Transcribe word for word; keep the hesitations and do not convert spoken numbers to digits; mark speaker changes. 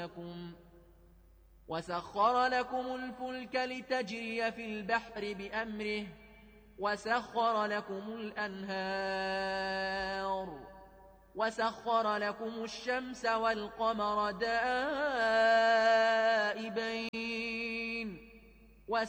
Speaker 1: لكم وسخر لكم الفلك لتجري في البحر بأمره وسخر لكم الأنهار وسخر لكم الشمس والقمر دائبين